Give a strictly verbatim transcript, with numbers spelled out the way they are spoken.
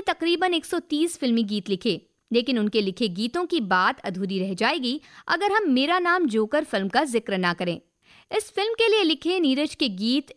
तकरीबन एक सौ तीस फिल्मी गीत लिखे, लेकिन उनके लिखे गीतों की बात अधूरी रह जाएगी अगर हम मेरा नाम जोकर फिल्म का जिक्र ना करें। इस फिल्म के लिए लिखे नीरज के गीत